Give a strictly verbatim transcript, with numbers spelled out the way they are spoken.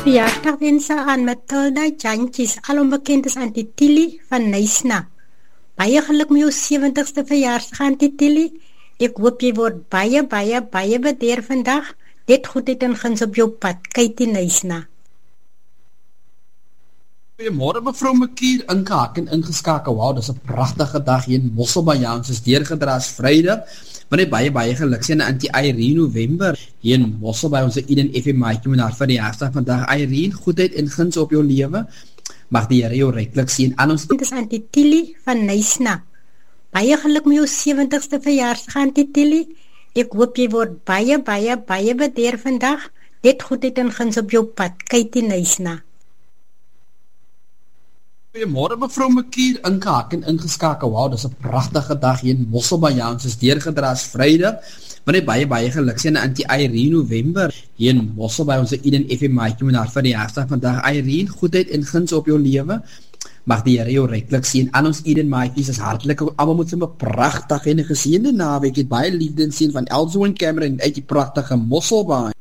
Verjaardagwense aan Matilda Jantjies, alom bekend as Auntie Tilly van Nysna. Baie geluk met jou sewentigste verjaarsdag, Auntie Tilly. Ek hoop jy word baie, baie, baie bedeer vandag. Dit goedheid en guns op jou pad, Katie Nysna. Goeiemôre mevrou Mekier, ingehaak en ingeskakel. Wauw, dis 'n pragtige dag hier in Mosselbaai, ons is deurgedra as Vrydag. Maar net baie, baie geluk sien aan Auntie Irene November hier in Mosselbaai, ons Eden F M maatjie met haar verjaarsdag vandag. Irene, goedheid en guns op jou lewe. Mag die Here jou ryklik sien. Aan ons Dit is Auntie Tilly van Nysna. Baie geluk met jou sewentigste verjaarsdag, Auntie Tilly. Ek hoop jy word baie, baie, baie bedeer vandag. Dit goedheid en guns op jou pad, Katie Nysna. Goeiemôre mevrou Mekier, ingehaak en ingeskakel. Wauw, dis 'n pragtige dag hier in Mosselbaai, ons is deurgedra as Vrydag. Maar net baie, baie geluk sien aan Auntie Irene November hier in Mosselbaai, ons Eden F M maatjie met haar verjaarsdag vandag. Irene, goedheid en guns op jou lewe. Mag die Here jou ryklik sien. Aan ons Eden maatjies is hartlik almal moet 'n pragtige en 'n geseënde naweek hê. Baie liefde en seën van Elzo en Cameron uit die pragtige Mosselbaai.